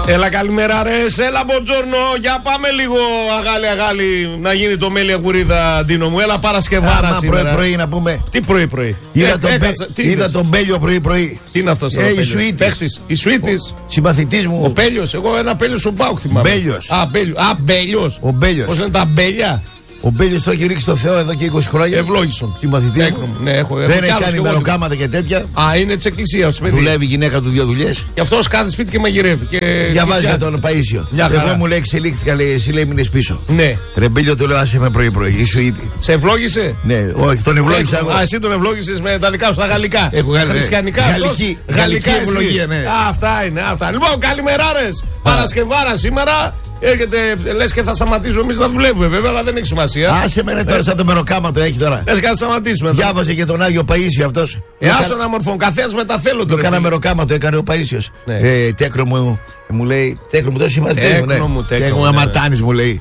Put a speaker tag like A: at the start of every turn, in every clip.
A: Έλα, καλημέρα, ρε. Έλα, μποτζόρνο. Για πάμε λίγο αγάλι να γίνει το μέλι αγουρίδα, Ντίνο μου. Έλα, Παρασκευάρα σήμερα.
B: Πρωί-πρωί να πούμε.
A: Τι πρωί-πρωί?
B: Είδα τον Μπέλιο πρωί-πρωί.
A: Τι είναι αυτό?
B: Η Σουίτης.
A: Η Σουίτης.
B: Συμπαθητής μου.
A: Ο Μπέλιος. Εγώ ένα Μπέλιο στον Πάουκ θυμάμαι.
B: Μπέλιος.
A: Μπέλιος.
B: Ο Μπέλιος.
A: Πώς είναι τα μπέλια?
B: Ο Μπέλιος το έχει ρίξει στο Θεό εδώ και 20 χρόνια.
A: Ευλόγησον.
B: Συμπαθητής μου.
A: Ναι,
B: δεν έχει κάνει μεροκάματα και τέτοια.
A: Είναι της εκκλησίας.
B: Δουλεύει η γυναίκα του 2 δουλειές.
A: Και αυτός κάθε σπίτι και μαγειρεύει.
B: Διαβάζει για τον Παΐσιο. Εγώ μου λέει εξελίχθηκα, λέει, εσύ λέει μείνες πίσω.
A: Ναι.
B: Ρε Μπέλιο, του λέω άσε με πρωί-πρωί. Είσαι ήτη.
A: Σε ευλόγησε?
B: Ναι, όχι, τον ευλόγησα εγώ.
A: Εσύ τον ευλόγησες με τα δικά σου τα γαλλικά.
B: Έχω
A: χριστιανικά.
B: Γαλλική ευλογία, ναι.
A: Αυτά είναι. Λοιπόν, καλημεράρες. Παρασκευάρα σήμερα. Έρχεται, λες και θα σταματήσουμε εμείς να δουλεύουμε, βέβαια, αλλά δεν έχει σημασία.
B: Άσε με τώρα, σαν το μεροκάματο έχει τώρα.
A: Λες και θα σταματήσουμε.
B: Διάβαζε και τον Άγιο Παΐσιο αυτός.
A: Άσο να μορφών, καθένας με τα θέλω
B: του. Το κάνα μεροκάματο, έκανε ο Παΐσιος. Τέκρο μου λέει, τέκρο μου, τόσο συμμαθητές μου. Τέκρο μου, αμαρτάνεις μου λέει.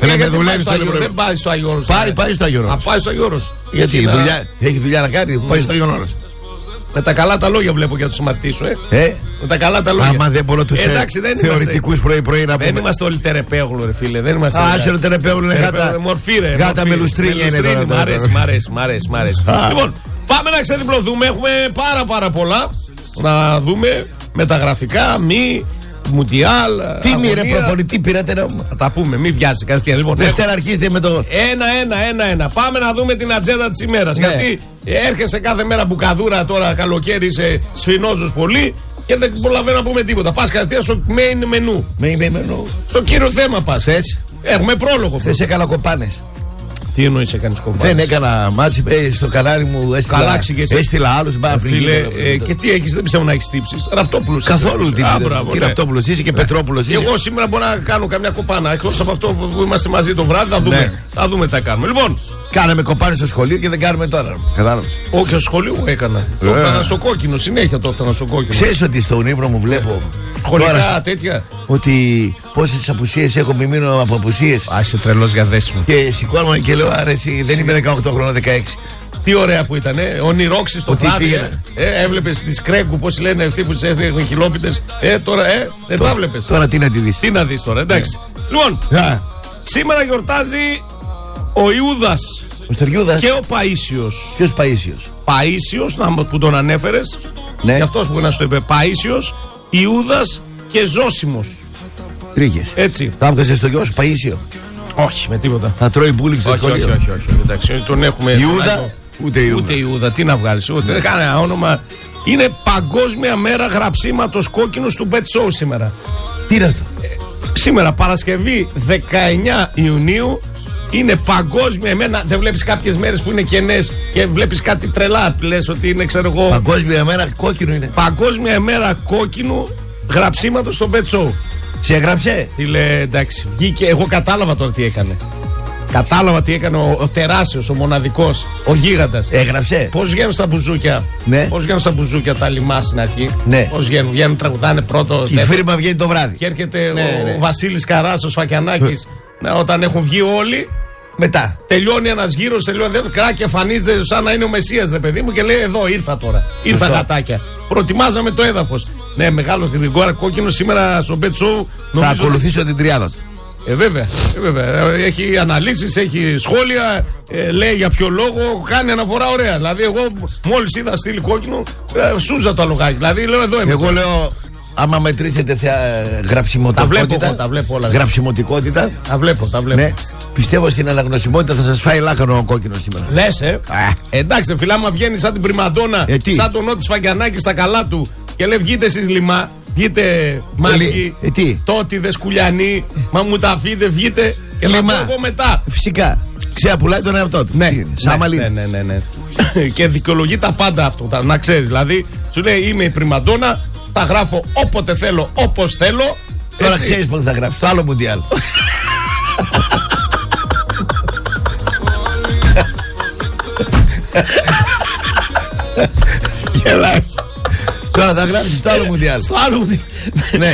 A: Δεν πάει στο Άγιο Όρος.
B: Πάει στο Άγιο Όρος.
A: Πάει στο Άγιο Όρος.
B: Γιατί έχει δουλειά να κάνει, πάει στο Άγιο Όρος.
A: Με τα καλά τα λόγια βλέπω για τους αμαρτίες σου, με τα καλά τα λόγια.
B: Άμα δεν μπορώ τους θεωρητικούς πρωί-πρωί να πούμε.
A: Δεν είμαστε όλοι τερεπέγλου, ρε φίλε. Δεν είμαστε.
B: Άσο τερεπέγλου είναι γάτα.
A: Μορφή, ρε.
B: Γάτα με λουστρίνια είναι τώρα.
A: Μ' αρέσει. Λοιπόν, πάμε να ξεδιπλωθούμε. Έχουμε πάρα πολλά να δούμε. Μεταγραφικά, Μουντιάλ.
B: Τι μη ρε προπονητή πήρατε να.
A: Θα τα πούμε, μην βιάζει κανένα. Λοιπόν,
B: Δευτέρα αρχίζετε με το.
A: Ένα. Πάμε να δούμε την ατζέντα της ημέρας. Γιατί έρχεσαι κάθε μέρα μπουκαδούρα τώρα, καλοκαίρι, είσαι σφινόζος πολύ και δεν προλαβαίνω να πούμε τίποτα. Πας κατευθείαν στο main menu. Στο κύριο θέμα πας.
B: Θες.
A: Έχουμε πρόλογο.
B: Θες έκανα κοπάνες.
A: Τι εννοείς έκανες κοπάνες?
B: Δεν έκανα μάτσι, στο κανάλι μου έστειλα άλλους.
A: Φίλε, και τι έχεις, δεν πιστεύω να έχεις τύψεις. Ραπτόπουλος.
B: Καθόλου τι Ραπτόπουλος είσαι και Πετρόπουλος είσαι.
A: Εγώ σήμερα μπορώ να κάνω καμιά κοπάνα. Εκτός από αυτό που είμαστε μαζί το βράδυ, θα δούμε τι θα κάνουμε. Λοιπόν,
B: κάναμε κοπάνες στο σχολείο και δεν κάνουμε τώρα. Κατάλαβες.
A: Όχι, στο σχολείο μου έκανα. Το έφτανα στο κόκκινο, συνέχεια το έφτανα στο κόκκινο.
B: Ξέρεις ότι στον ύπνο μου βλέπω.
A: Σχολικά τέτοια.
B: Ότι πόσες απουσίες έχω μείνω από απουσίες.
A: Είσαι τρελός για δέσιμο.
B: Και σηκώνομαι και λέω αρέσει, δεν είμαι 18 χρόνια, 16.
A: Τι ωραία που ήταν, ονειρόξεις το βράδυ. Έβλεπες τις Κρέγκου, πώς λένε αυτοί που τις έστειλαν χιλόπιτες. Τώρα, δεν τα βλέπεις.
B: Τώρα τι να τη δεις.
A: Τι να δεις τώρα, εντάξει. Λοιπόν, σήμερα γιορτάζει ο Ιούδας.
B: Ο Στεριούδας.
A: Και ο Παΐσιος.
B: Ποιος Παΐσιος?
A: Παΐσιος, που τον ανέφερες.
B: Ναι.
A: Και αυτός που να σου το είπε. Παΐσιος, Ιούδας και Ζώσιμος.
B: Τρίχες.
A: Έτσι.
B: Θα έβγαζες στο γιο σου Παΐσιο?
A: Όχι, με τίποτα.
B: Θα τρώει μπούλικ στο σχολείο?
A: Όχι. Εντάξει, τον έχουμε.
B: Ιούδα? Ούτε
A: Ιούδα. Τι να βγάλεις? Ούτε. Δεν κάνει ένα όνομα. Είναι Παγκόσμια Μέρα Γραψίματος Κόκκινου του Pet Show σήμερα.
B: Τι είναι αυτό?
A: Σήμερα, Παρασκευή 19 Ιουνίου. Είναι παγκόσμια. Εμένα δεν βλέπεις κάποιες μέρες που είναι κενές και βλέπεις κάτι τρελά. Λες ότι είναι, ξέρω εγώ.
B: Παγκόσμια Μέρα Κόκκινου είναι.
A: Παγκόσμια Μέρα Κόκκινου Γραψίματος στο Pet Show.
B: Σε έγραψε?
A: Φίλε, εντάξει, βγήκε. Εγώ κατάλαβα τώρα τι έκανε. Κατάλαβα τι έκανε ο τεράστιος, ο μοναδικός, ο γίγαντας.
B: Έγραψε.
A: Πώς βγαίνουν στα μπουζούκια?
B: Ναι.
A: Πώς βγαίνουν στα μπουζούκια τα λιμά στην αρχή?
B: Ναι.
A: Πώς βγαίνουν, τραγουδάνε πρώτο.
B: Η φίρμα βγαίνει το βράδυ.
A: Και έρχεται ο Βασίλης Καράς, ο Σφακιανάκης, όταν έχουν βγει όλοι.
B: Μετά.
A: Τελειώνει ένας γύρος, τελειώνει δεύτερο. Κράκι εμφανίζεται σαν να είναι ο Μεσσίας, ρε παιδί μου, και λέει: εδώ ήρθα τώρα. Ήρθα γατάκια. Προετοιμάζαμε το έδαφος. Ναι, μεγάλο Γρηγόρα Κόκκινο σήμερα στο Pet Show.
B: Θα ακολουθήσω την τριάδα του.
A: Βέβαια. Έχει αναλύσεις, έχει σχόλια, λέει για ποιο λόγο, κάνει αναφορά ωραία. Δηλαδή, εγώ μόλις είδα στήλη Κόκκινο, σούζα το αλογάκι. Δηλαδή, λέω: εδώ είμαι.
B: Εγώ λέω. Άμα μετρήσετε γραψιμοτικότητα.
A: Τα βλέπω όλα.
B: Γραψιμοτικότητα.
A: Τα βλέπω.
B: Ναι. Πιστεύω στην αναγνωσιμότητα θα σας φάει λάχανο ο Κόκκινος σήμερα.
A: Λες, εντάξει, φιλά, μα βγαίνει σαν την πριμαντόνα, σαν τον Νότι Σφαγιανάκη στα καλά του και λέει: βγείτε εσείς λιμά, βγείτε μάσκι, τότιδες, κουλιανοί, μαμουταφίδε, βγείτε και θα πω εγώ μετά.
B: Φυσικά. Ξεαπουλάει τον εαυτό του.
A: Ναι. Και δικαιολογεί τα πάντα αυτό, να ξέρεις. Δηλαδή, σου λέει: είμαι η πριμαντόνα. Τα γράφω όποτε θέλω, όπως θέλω.
B: Τώρα ξέρεις πότε θα γράψεις. Το άλλο Μουντιάλ. Γελάει. Τώρα θα γράψεις το άλλο Μουντιάλ.
A: Στο άλλο Μουντιάλ.
B: Ναι.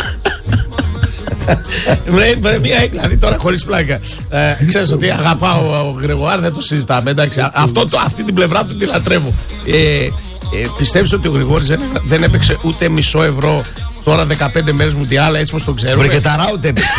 A: Μία, δηλαδή τώρα χωρίς πλάκα. Ξέρεις ότι αγαπάω ο Γρηγοάρ, δεν το συζητάμε. Εντάξει, αυτή την πλευρά του τη λατρεύω. Πιστεύεις ότι ο Γρηγόρης δεν έπαιξε ούτε μισό ευρώ τώρα 15 μέρες Μουντιάλ, έτσι πως το ξέρουμε?
B: Βρε και τα ράουτ έπαιξε.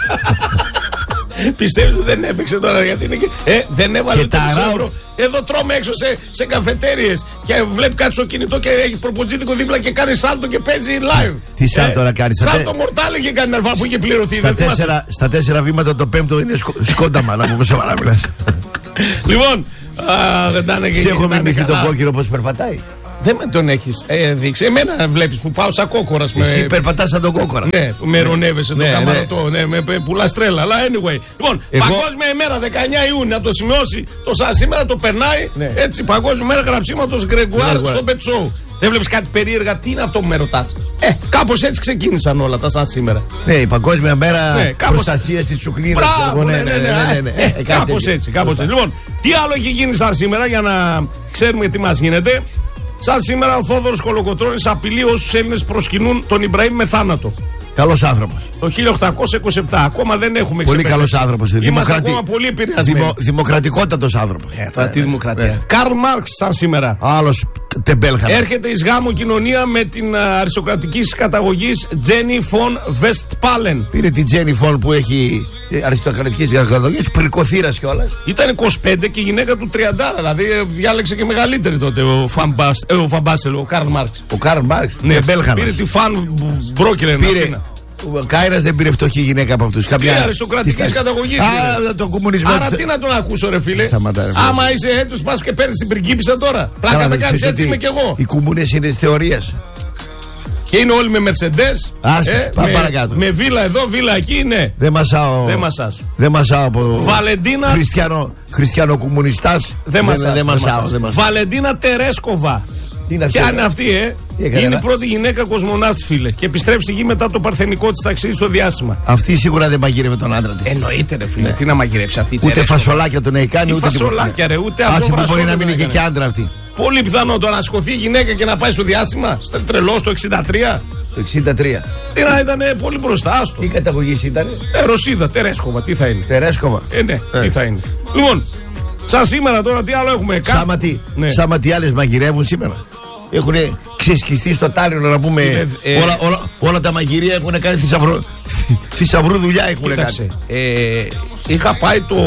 A: Πιστεύεις ότι δεν έπαιξε τώρα? Γιατί είναι και. Δεν έβαλε ούτε μισό ευρώ. Εδώ τρώμε έξω σε καφετέριες και βλέπει κάτι στο κινητό και έχει προποτζίδικο δίπλα και κάνει σάλτο και παίζει live.
B: Τι σάλτο να κάνει?
A: Σάλτο μορτάλ είχε κάνει αρφά που είχε πληρωθεί.
B: Στα 4 βήματα το 5ο είναι σκόνταμα, να πούμε σοβαρά μιλάς.
A: Λοιπόν, δεν τα είναι και
B: σε έχω μιμηθεί τον κόκκινο πως περπατάει.
A: Δεν με τον έχεις δείξει. Εμένα βλέπεις που πάω σαν κόκορας.
B: Εσύ περπατάς σαν τον κόκορα.
A: Ναι, με ρωνεύεσαι το καμαρωτό. Ναι, με πουλάς τρέλα. Αλλά anyway. Λοιπόν, Παγκόσμια ημέρα 19 Ιούνιου, να το σημειώσει το σαν σήμερα, το περνάει. Έτσι, Παγκόσμια ημέρα γραψίματος Γκρεγκουάρ στο Pet Show. Δεν βλέπεις κάτι περίεργα? Τι είναι αυτό που με ρωτάς? Κάπως έτσι ξεκίνησαν όλα τα σαν σήμερα.
B: Ναι, η Παγκόσμια μέρα προστασίας της τσουκλίδας.
A: Κάπως έτσι. Λοιπόν, τι άλλο έχει γίνει σαν σήμερα για να ξέρουμε τι μας γίνεται? Σαν σήμερα ο Θόδωρος Κολοκοτρώνης απειλεί όσους Έλληνες προσκυνούν τον Ιμπραήμ με θάνατο.
B: Καλός άνθρωπος.
A: Το 1827. Ακόμα δεν έχουμε
B: πολύ καλός άνθρωπος.
A: Είμαστε ακόμα πολύ επηρεασμένοι.
B: Δημοκρατικότατος άνθρωπος.
A: Τώρα τι δημοκρατία. Καρλ Μάρξ σαν σήμερα.
B: Άλλος τεμπέλχανα.
A: Έρχεται εις γάμο κοινωνία με την αριστοκρατικής καταγωγής Τζένι Φον Βεστπάλεν.
B: Πήρε την Τζένι Φον που έχει αριστοκρατικής καταγωγής, πρικοθύρας κιόλας.
A: Ήταν 25 και η γυναίκα του 30. Δηλαδή διάλεξε και μεγαλύτερη τότε ο Φαμπάσελ, ο Καρλ Μάρξ.
B: Ο Καρλ Μάρξ.
A: Ναι, πήρε τη Φαν Μπρόκελεν.
B: Ο Κάιρας δεν πήρε φτωχή γυναίκα από αυτούς.
A: Κάποια αριστοκρατικής καταγωγής.
B: Το κομμουνισμό.
A: Άρα τι να τον ακούσω, ρε φίλε? Άμα είσαι έτος, πας και παίρνεις την πριγκίπισσα τώρα. Πλάκα δεν κάνεις, έτσι είμαι κι εγώ.
B: Οι κομμούνες είναι της θεωρίας.
A: Και είναι όλοι με Mercedes.
B: Πάμε παρακάτω.
A: Με βίλα εδώ, βίλα εκεί, ναι.
B: Δεν μασάω από
A: Βαλεντίνα.
B: Χριστιανοκομμουνιστάς.
A: Δεν μασάω. Βαλεντίνα Τερέσκοβα. Ποια είναι αυτή, είναι η πρώτη γυναίκα κοσμοναύτης, φίλε. Και επιστρέφει στη γη μετά το παρθενικό της ταξίδι στο διάστημα.
B: Αυτή σίγουρα δεν μαγειρεύει τον άντρα της.
A: Εννοείται, ρε φίλε. Τι να μαγειρεύσει αυτή?
B: Ούτε φασολάκια τον έχει κάνει, ούτε
A: φασολάκια, ρε. Ούτε αυτό.
B: Άσε, μπορεί να μην είχε και άντρα αυτή.
A: Πολύ πιθανό το να σκοθεί η γυναίκα και να πάει στο διάστημα. Στα τρελό στο 63.
B: Το 63.
A: Τι να ήταν πολύ μπροστά. Άστο.
B: Τι καταγωγή ήταν?
A: Ρωσίδα, Τερέσκοβα. Τι θα είναι?
B: Τερέσκοβα.
A: Ναι, τι θα είναι. Λοιπόν, σαν σήμερα τώρα τι άλλο έχουμε?
B: Σάμα τι άλλες μαγειρεύουν σήμερα? Έχουν ξεσκιστεί στο Τάλιnnο, να πούμε. Όλα τα μαγειρία έχουν κάνει θησαυρού δουλειά.
A: Κοίταξε, είχα πάει το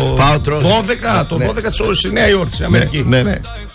A: 12 στη Νέα Υόρκη, στην Αμερική.
B: Ναι.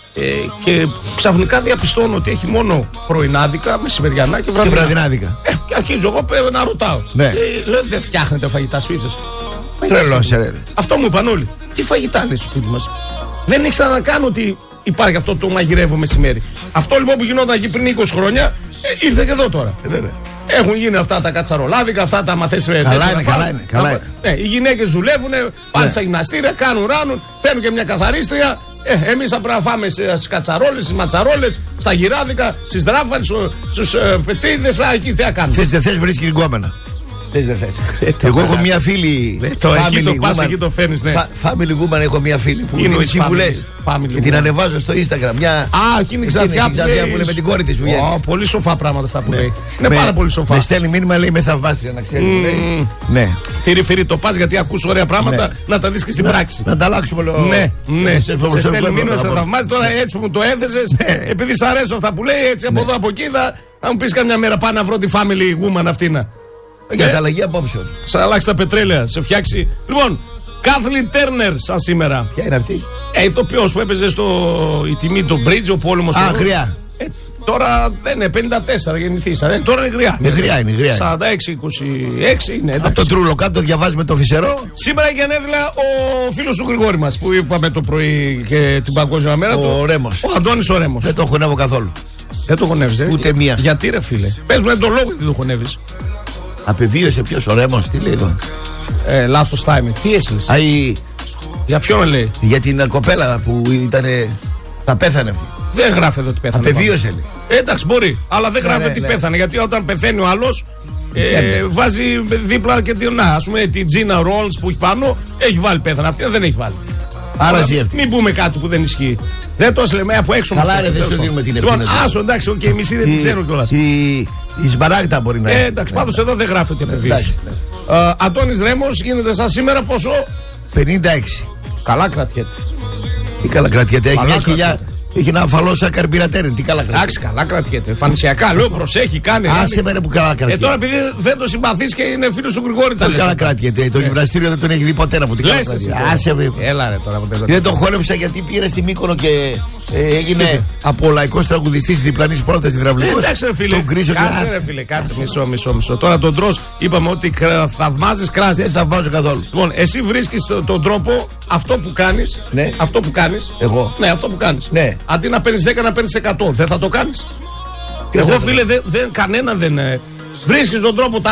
A: Και ξαφνικά διαπιστώνω ότι έχει μόνο πρωινάδικα, μεσημεριανά και
B: βραδινάδικα.
A: Και αρχίζω εγώ να ρωτάω. Λέω, δεν φτιάχνετε φαγητά σπίτι?
B: Τρελός, ρε.
A: Αυτό μου είπαν όλοι. Τι φαγητά είναι στο σπίτι μας? Δεν ήξερα να κάνω ότι υπάρχει αυτό το μαγειρεύω μεσημέρι. Αυτό λοιπόν που γινόταν εκεί πριν 20 χρόνια ήρθε και εδώ τώρα.
B: Βέβαια.
A: Έχουν γίνει αυτά τα κατσαρολάδικα, αυτά τα μαθές.
B: Καλά είναι.
A: Οι γυναίκες δουλεύουν, πάνε στα γυμναστήρια, κάνουν, ράνουν, φέρνουν και μια καθαρίστρια. Εμείς θα πρέπει να φάμε στις κατσαρόλες, στις ματσαρόλες, στα γυράδικα, στις δράφαλες, στους πετρίδες. Εκεί τι θα κάνουμε?
B: Θες δεν θες, βρίσκεις γκόμενα. Δεν θες. Εγώ έχω μια φίλη.
A: Εκεί το πας, εκεί το φέρνεις, ναι.
B: Family woman, έχω μια φίλη που δίνει συμβουλές. Και την ανεβάζω στο Instagram.
A: Εκείνη η Ξαδιά
B: που λέει με την κόρη της που βγαίνει.
A: Πολύ σοφά πράγματα αυτά που λέει. Είναι πάρα πολύ σοφά.
B: Με στέλνει μήνυμα, λέει, με θαυμάστρια, να ξέρεις. Ναι.
A: Φύρι το πας, γιατί ακούς ωραία πράγματα, να τα δεις και στην πράξη.
B: Να τα αλλάξουμε λίγο.
A: Ναι. Σε στέλνει μήνυμα, σε θαυμάζει. Τώρα έτσι που μου το έθεσες, επειδή σ' αρέσουν αυτά που λέει, έτσι από εδώ από εκεί θα μου πεις καμιά μέρα πάω να βρω τη family woman αυτή.
B: Για ανταλλαγή απόψεων.
A: Σε αλλάξει τα πετρέλαια, σε φτιάξει. Λοιπόν, Κάθλιν Τέρνερ σαν σήμερα.
B: Ποια είναι αυτή?
A: Ηθοποιός που έπαιζε η τιμή το Bridge, ο πόλεμος.
B: Γριά.
A: Τώρα δεν είναι 54, γεννηθήσα. Τώρα είναι γριά.
B: Είναι γριά.
A: 46-26 είναι.
B: Από το τρουλοκάτω διαβάζει με το φυσερό.
A: Σήμερα γενέθλια ο φίλος του Γρηγόρη μας που είπαμε το πρωί και την Παγκόσμια μέρα.
B: Ο Ρέμος.
A: Ο Αντώνης ο Ρέμος.
B: Δεν το χωνεύω καθόλου.
A: Δεν το χωνεύεις,
B: ούτε μία.
A: Γιατί, ρε φίλε? Πες μου τον λόγο γιατί το χωνεύεις.
B: Απεβίωσε ποιος? Ο Ρέμος, τι λέει εδώ?
A: Λάθος timing. Τι έστειλες? Για ποιον λέει?
B: Για την κοπέλα που ήτανε. Θα πέθανε αυτή.
A: Δεν γράφει εδώ ότι πέθανε.
B: Απεβίωσε, λέει.
A: Εντάξει, μπορεί. Αλλά δεν γράφει ότι πέθανε. Γιατί όταν πεθαίνει ο άλλος, βάζει δίπλα και την Gina Rolls που έχει πάνω, έχει βάλει πέθανε. Αυτή δεν έχει βάλει.
B: Άρα ζει αυτή.
A: Μην πούμε κάτι που δεν ισχύει. Δεν το λέμε από έξω μας.
B: Καλά, δεν σου δίνουμε την ευθύνη.
A: Άσο, εντάξει, και μισή δεν την ξέρω κιόλας.
B: Η Σμαράγδα μπορεί να είναι.
A: Εντάξει, πάντως εδώ δεν γράφει ότι απεβίωσε. Αντώνης Ρέμος γίνεται σαν σήμερα πόσο?
B: 56.
A: Καλά κρατιέται.
B: Τι καλά κρατιέται? Έχει Είχε ένα αφαλό σαν καρμπυρατέρι. Τι καλά κρατιέται.
A: Εντάξει, καλά κρατιέται. Εμφανισιακά λέω, προσέχει, κάνει.
B: Άσε με που καλά κρατιέται.
A: Τώρα επειδή δεν το συμπαθεί και είναι φίλο του Γρηγόρη, τα
B: καλά κρατιέται. Το γυμναστήριο δεν τον έχει δει ποτέ από την καλά. Άσε με.
A: Έλα ρε τώρα.
B: Δεν τον χόρεψα γιατί πήρε στη Μύκονο και έγινε από λαϊκό τραγουδιστή διπλανή πρώτα υδραυλικό.
A: Εντάξει, ρε φίλε. Κάτσε, ρε φίλε, κάτσε. Μισό. Τώρα τον τρως είπαμε ότι θαυμάζει κράστη.
B: Δεν θαυμάζω καθόλου.
A: Λοιπόν, εσύ βρίσκει τον τρόπο αυτό που κάνει.
B: Ναι.
A: Αυτό που κάνει.
B: Εγώ.
A: Ναι, αυτό που κάνει.
B: Ναι.
A: Αντί να παίρνει 10 να παίρνει 100. Δεν θα το κάνει. Εγώ φίλε, κανένα δεν. Βρίσκει τον τρόπο.